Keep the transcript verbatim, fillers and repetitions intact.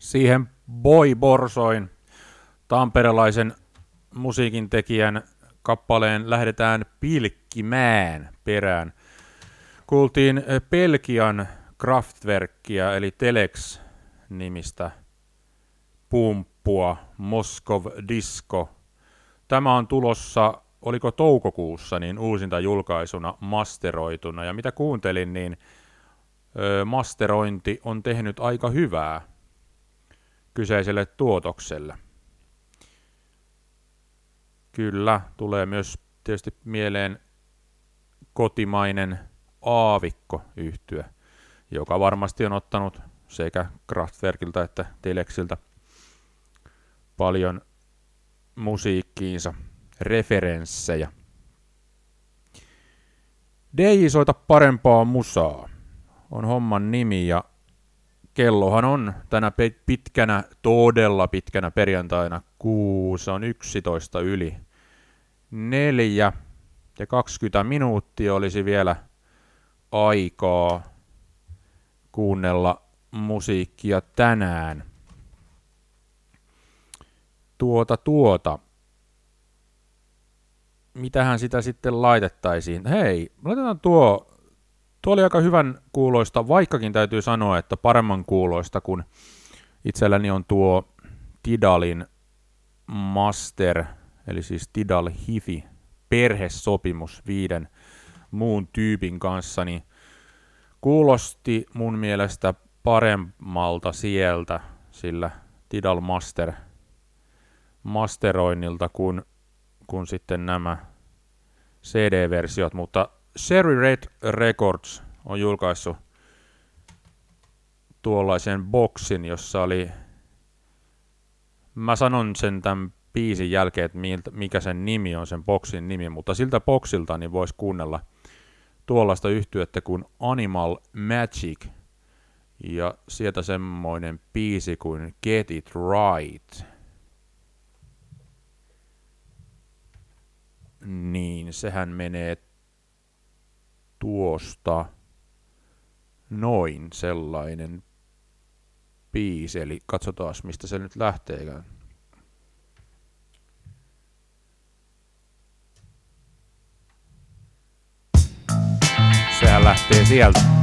Siihen Boy Borsoin tamperelaisen musiikintekijän kappaleen lähdetään pilkkimään perään. Kuultiin Belgian Kraftwerkia eli Telex-nimistä pumppua, Moscow Disco. Tämä on tulossa, oliko toukokuussa, niin uusinta julkaisuna masteroituna. Ja mitä kuuntelin, niin ö, masterointi on tehnyt aika hyvää kyseiselle tuotokselle. Kyllä, tulee myös tietysti mieleen kotimainen Aavikko-yhtye, joka varmasti on ottanut sekä Kraftwerkilta että Telexiltä paljon musiikkiinsa referenssejä. D J soita parempaa musaa on homman nimi ja kellohan on tänä pitkänä, todella pitkänä perjantaina kuusi, on yksitoista yli neljä ja kaksikymmentä minuuttia olisi vielä aikaa kuunnella musiikkia tänään. Tuota tuota. Mitähän sitä sitten laitettaisiin? Hei, laitetaan tuo. Tuo oli aika hyvän kuuloista, vaikkakin täytyy sanoa, että paremman kuuloista kuin itselläni on tuo Tidalin Master, eli siis Tidal Hi-Fi perhesopimus viiden muun tyypin kanssa, niin kuulosti mun mielestä paremmalta sieltä sillä Tidal Master masteroinnilta kuin, kuin sitten nämä C D-versiot, mutta Cherry Red Records on julkaissut tuollaisen boksin, jossa oli, mä sanon sen tämän biisin jälkeen, että mikä sen nimi on, sen boksin nimi, mutta siltä boksilta niin voisi kuunnella tuollaista yhtyettä kuin Animal Magic ja sieltä semmoinen biisi kuin Get It Right. Niin, sehän menee tuosta noin sellainen biisi, eli katsotaan mistä se nyt lähteekään. Sehän lähtee sieltä.